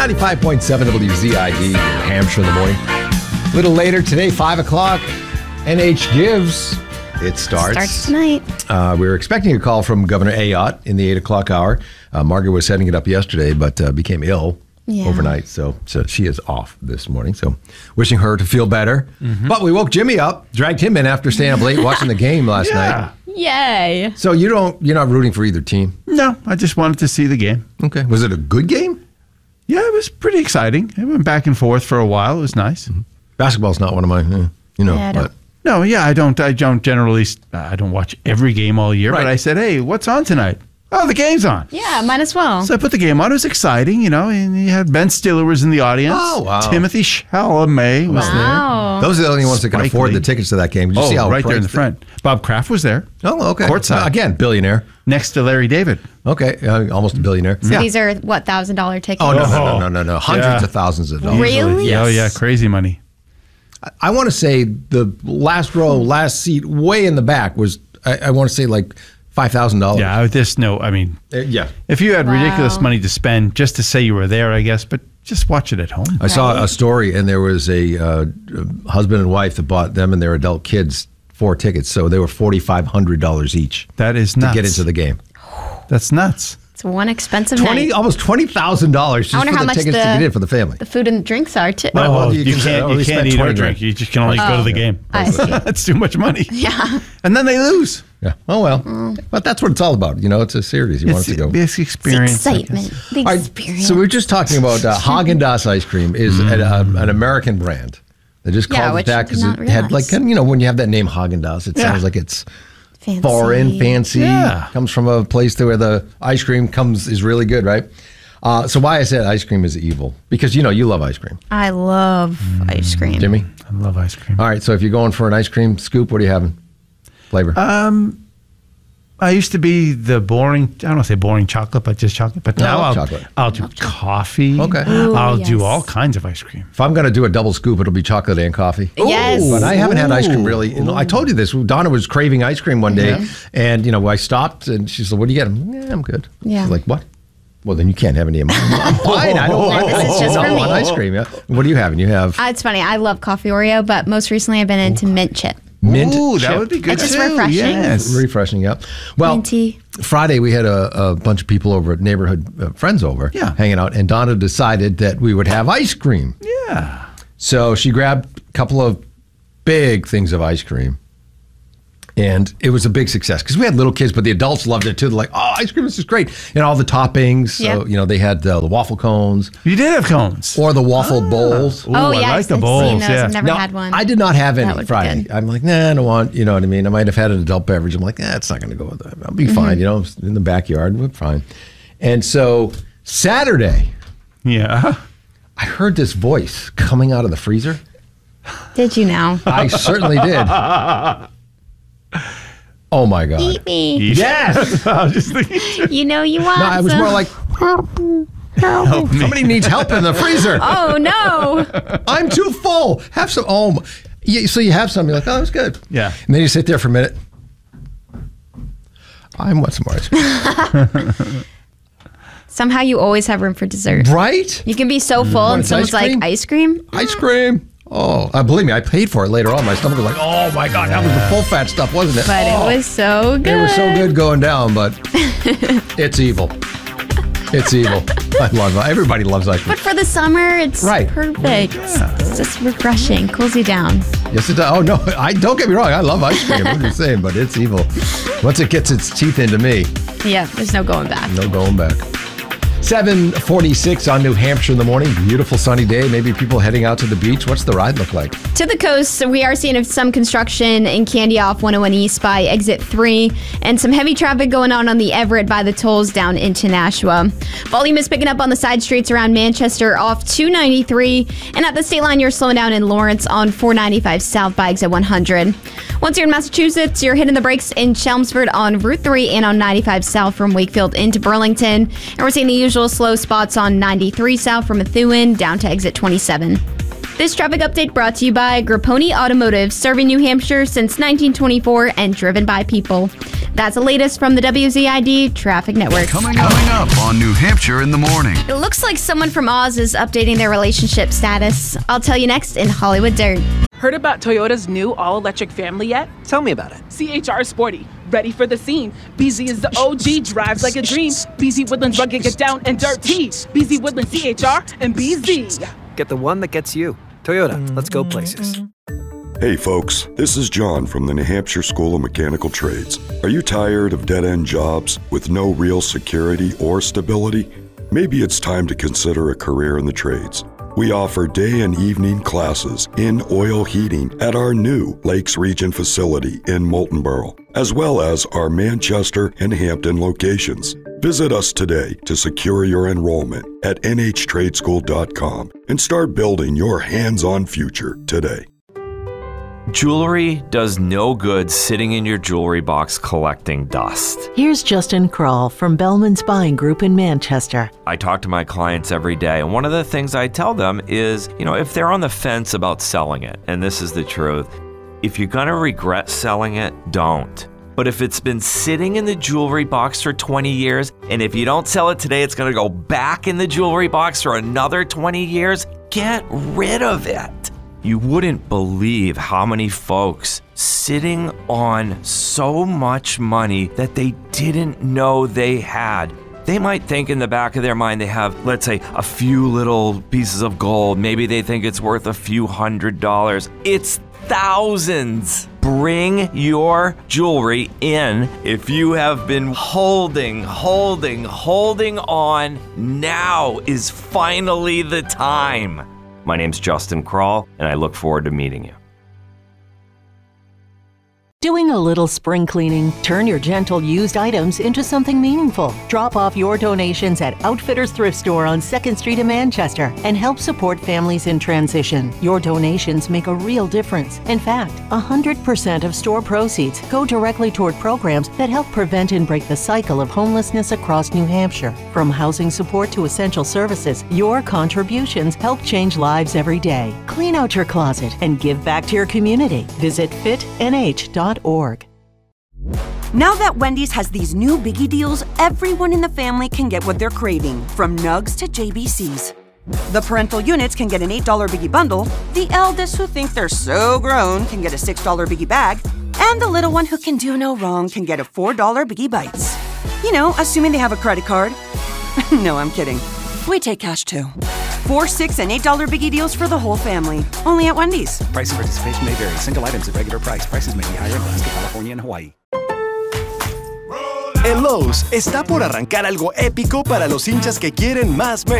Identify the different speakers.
Speaker 1: 95.7 WZID, New Hampshire in the morning. A little later today, 5 o'clock, NH Gives. It starts
Speaker 2: tonight.
Speaker 1: We were expecting a call from Governor Ayotte in the 8 o'clock hour. Margaret was setting it up yesterday, but became ill overnight. So she is off this morning. So wishing her to feel better. Mm-hmm. But we woke Jimmy up, dragged him in after staying up late watching the game last night.
Speaker 2: Yay.
Speaker 1: So you're not rooting for either team?
Speaker 3: No, I just wanted to see the game.
Speaker 1: Okay. Was it a good game?
Speaker 3: Yeah, it was pretty exciting. It went back and forth for a while. It was nice. Mm-hmm.
Speaker 1: Basketball's not one of my, but.
Speaker 3: No, yeah, I don't generally, I don't watch every game all year,
Speaker 1: Right.
Speaker 3: but I said, hey, what's on tonight? Oh, the game's on.
Speaker 2: Yeah, might as well.
Speaker 3: So I put the game on. It was exciting, and you had Ben Stiller was in the audience.
Speaker 1: Oh, wow.
Speaker 3: Timothy Chalamet was
Speaker 2: Wow.
Speaker 1: Those are the only ones that can
Speaker 3: Spike
Speaker 1: afford
Speaker 3: Lee.
Speaker 1: the tickets to that game. Did you see how
Speaker 3: right there in the
Speaker 1: priced
Speaker 3: front. Bob Kraft was there.
Speaker 1: Oh, okay.
Speaker 3: Courtside.
Speaker 1: Again, billionaire.
Speaker 3: Next to Larry David.
Speaker 1: Okay, almost a billionaire.
Speaker 2: So these are, what, $1,000 tickets?
Speaker 1: Oh, no. Hundreds of thousands of dollars.
Speaker 2: Really?
Speaker 3: Oh, yeah, crazy money.
Speaker 1: I want to say the last row, last seat, way in the back was, I want to say like $5,000.
Speaker 3: Yeah,
Speaker 1: Yeah.
Speaker 3: if you had ridiculous
Speaker 2: Wow.
Speaker 3: money to spend just to say you were there, I guess, but just watch it at home.
Speaker 1: I saw a story, and there was a husband and wife that bought them and their adult kids 4 tickets. So they were $4,500 each
Speaker 3: That is
Speaker 1: to
Speaker 3: nuts.
Speaker 1: get into the game.
Speaker 3: That's nuts.
Speaker 2: It's one expensive night.
Speaker 1: Almost $20,000 just
Speaker 2: I wonder
Speaker 1: for
Speaker 2: how
Speaker 1: the
Speaker 2: much
Speaker 1: tickets to get in for the family.
Speaker 2: The food and the drinks are, too.
Speaker 1: Well, you
Speaker 3: you
Speaker 1: can
Speaker 3: can't,
Speaker 1: only
Speaker 3: you
Speaker 1: spend
Speaker 3: can't eat
Speaker 1: 20
Speaker 3: or drink.
Speaker 1: grand.
Speaker 3: You just can only go to the game.
Speaker 2: I see.
Speaker 3: That's too much money.
Speaker 2: Yeah.
Speaker 3: And then they lose.
Speaker 1: Yeah. Oh, well. But that's what it's all about. It's a series. You want it to go.
Speaker 3: It's the experience.
Speaker 2: The excitement. The
Speaker 1: All right,
Speaker 2: experience.
Speaker 1: so we were just talking about Haagen-Dazs ice cream is an American brand. They just
Speaker 2: Yeah,
Speaker 1: called it
Speaker 2: which
Speaker 1: that
Speaker 2: I
Speaker 1: because
Speaker 2: did
Speaker 1: it
Speaker 2: not
Speaker 1: had
Speaker 2: realize.
Speaker 1: when you have that name Haagen-Dazs, it sounds like it's
Speaker 2: Fancy.
Speaker 1: foreign, fancy.
Speaker 3: Yeah.
Speaker 1: Comes from a place where the ice cream is really good, right? So why I said ice cream is evil, because you love ice cream.
Speaker 2: I love ice cream.
Speaker 1: Jimmy?
Speaker 3: I love ice cream.
Speaker 1: All right, so if you're going for an ice cream scoop, what are you having? Flavor?
Speaker 3: I used to be the boring, I don't want to say boring chocolate, but just chocolate. But now
Speaker 1: chocolate.
Speaker 3: I'll do coffee.
Speaker 1: Okay.
Speaker 2: Ooh,
Speaker 3: I'll
Speaker 2: yes.
Speaker 3: do all kinds of ice cream.
Speaker 1: If I'm going to do a double scoop, it'll be chocolate and coffee.
Speaker 2: Yes.
Speaker 1: But I haven't had ice cream really. I told you this. Donna was craving ice cream one day, and I stopped, and she said, "What do you get?" Yeah, I'm good.
Speaker 2: Yeah.
Speaker 1: She's like, "What?" Well, then you can't have any of mine. I'm fine. I don't want
Speaker 2: This is just for me.
Speaker 1: ice cream. Yeah. What are you having? You have
Speaker 2: It's funny. I love coffee Oreo, but most recently I've been into mint chip.
Speaker 1: mint
Speaker 3: Ooh,
Speaker 1: chip.
Speaker 3: that would be good
Speaker 2: It's just
Speaker 3: too.
Speaker 2: refreshing.
Speaker 3: Yes.
Speaker 1: Refreshing, yeah. Well,
Speaker 2: Minty.
Speaker 1: Friday we had a bunch of people over at neighborhood friends over, hanging out, and Donna decided that we would have ice cream.
Speaker 3: Yeah.
Speaker 1: So she grabbed a couple of big things of ice cream, and it was a big success because we had little kids, but the adults loved it too. They're like, "Oh, ice cream, this is great!" And all the toppings. So they had the waffle cones
Speaker 3: You did have cones.
Speaker 1: or the waffle bowls.
Speaker 3: Ooh,
Speaker 2: Oh,
Speaker 3: I
Speaker 2: yes.
Speaker 3: like the
Speaker 2: I've
Speaker 3: bowls.
Speaker 2: seen those.
Speaker 3: Yeah.
Speaker 2: I've never
Speaker 1: Now,
Speaker 2: had one.
Speaker 1: I did not have
Speaker 2: That
Speaker 1: any
Speaker 2: would be
Speaker 1: Friday.
Speaker 2: good.
Speaker 1: I'm like, nah, I don't want, you know what I mean? I might have had an adult beverage. I'm like, it's not going to go with that. I'll be fine, in the backyard. We're fine. And so Saturday,
Speaker 3: Yeah.
Speaker 1: I heard this voice coming out of the freezer.
Speaker 2: Did you now?
Speaker 1: I certainly did. Oh, my God.
Speaker 2: Eat me.
Speaker 1: Yes.
Speaker 3: I was just thinking.
Speaker 2: You know you want
Speaker 1: No, I was
Speaker 2: some.
Speaker 1: more like, somebody needs help in the freezer.
Speaker 2: Oh, no.
Speaker 1: I'm too full. Have some. So you have some. You're like, oh, that's good.
Speaker 3: Yeah.
Speaker 1: And then you sit there for a minute. I want some more ice cream.
Speaker 2: Somehow you always have room for dessert.
Speaker 1: Right?
Speaker 2: You can be so full and
Speaker 1: it's
Speaker 2: someone's
Speaker 1: ice cream?
Speaker 2: like, ice cream?
Speaker 1: Ice cream. Oh, believe me, I paid for it later on. My stomach was like, oh my God, that was the full fat stuff, wasn't it?
Speaker 2: But
Speaker 1: Oh,
Speaker 2: it was so good.
Speaker 1: They were so good going down, but it's evil. It's evil. I love it. Everybody loves ice cream.
Speaker 2: But for the summer, it's
Speaker 1: Right.
Speaker 2: perfect. It's just refreshing. Cools you down.
Speaker 1: Yes, it does. Oh, no, don't get me wrong. I love ice cream. I'm just saying, but it's evil. Once it gets its teeth into me,
Speaker 2: Yeah, there's no going back.
Speaker 1: no going back. 7:46 on New Hampshire in the morning. Beautiful sunny day. Maybe people heading out to the beach. What's the ride look like?
Speaker 2: To the coast, we are seeing some construction in Candy off 101 East by exit 3, and some heavy traffic going on the Everett by the tolls down into Nashua. Volume is picking up on the side streets around Manchester off 293, and at the state line, you're slowing down in Lawrence on 495 south by exit 100. Once you're in Massachusetts, you're hitting the brakes in Chelmsford on Route 3 and on 95 south from Wakefield into Burlington, and we're seeing the usual slow spots on 93 south from Methuen down to exit 27. This traffic update brought to you by Grapponi Automotive, serving New Hampshire since 1924 and driven by people. That's the latest from the WZID Traffic Network.
Speaker 4: Coming up on New Hampshire in the Morning.
Speaker 2: It looks like someone from Oz is updating their relationship status. I'll tell you next in Hollywood Dirt.
Speaker 5: Heard about Toyota's new all-electric family yet?
Speaker 6: Tell me about it.
Speaker 5: CHR Sporty, ready for the scene. BZ is the OG, drives like a dream. BZ Woodlands rugged, get down and dirty. BZ Woodlands CHR and BZ.
Speaker 6: Get the one that gets you. Toyota, let's go places.
Speaker 7: Hey folks, this is John from the New Hampshire School of Mechanical Trades. Are you tired of dead-end jobs with no real security or stability? Maybe it's time to consider a career in the trades. We offer day and evening classes in oil heating at our new Lakes Region facility in Moultonborough, as well as our Manchester and Hampton locations. Visit us today to secure your enrollment at nhtradeschool.com and start building your hands-on future today.
Speaker 8: Jewelry does no good sitting in your jewelry box collecting dust.
Speaker 9: Here's Justin Kroll from Bellman's Buying Group in Manchester.
Speaker 8: I talk to my clients every day, and one of the things I tell them is, if they're on the fence about selling it, and this is the truth, if you're going to regret selling it, don't. But if it's been sitting in the jewelry box for 20 years, and if you don't sell it today, it's going to go back in the jewelry box for another 20 years, get rid of it. You wouldn't believe how many folks sitting on so much money that they didn't know they had. They might think in the back of their mind they have, let's say, a few little pieces of gold. Maybe they think it's worth a few $100s. It's thousands. Bring your jewelry in. If you have been holding on, now is finally the time. My name's Justin Kroll, and I look forward to meeting you.
Speaker 9: Doing a little spring cleaning? Turn your gentle used items into something meaningful. Drop off your donations at Outfitters Thrift Store on 2nd Street in Manchester and help support families in transition. Your donations make a real difference. In fact, 100% of store proceeds go directly toward programs that help prevent and break the cycle of homelessness across New Hampshire. From housing support to essential services, your contributions help change lives every day. Clean out your closet and give back to your community. Visit fitnh.org.
Speaker 10: Now that Wendy's has these new biggie deals, everyone in the family can get what they're craving, from nugs to JBCs. The parental units can get an $8 biggie bundle, the eldest who think they're so grown can get a $6 biggie bag, and the little one who can do no wrong can get a $4 biggie bites. Assuming they have a credit card. No, I'm kidding. We take cash too. 4, 6, and $8 biggie deals for the whole family. Only at Wendy's.
Speaker 11: Price and participation may vary. Single items at regular price. Prices may be higher in Alaska, California, and Hawaii.
Speaker 12: En Lowe's está por arrancar algo épico para los hinchas que quieren más